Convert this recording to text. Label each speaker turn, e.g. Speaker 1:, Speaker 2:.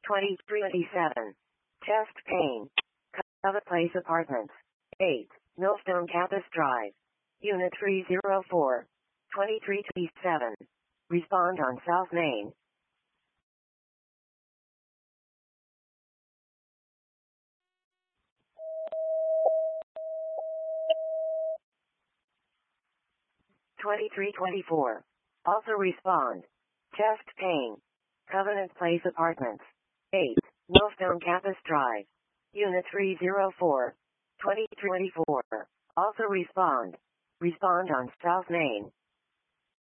Speaker 1: 2027. Chest pain. Covet Place Apartments. 8. Millstone Campus Drive. Unit 304. 2327. Respond on South Main. (2324). Also respond. Chest pain. Covenant Place Apartments. 8. Millstone Campus Drive. Unit 304. 2024. Also respond. Respond on South Main.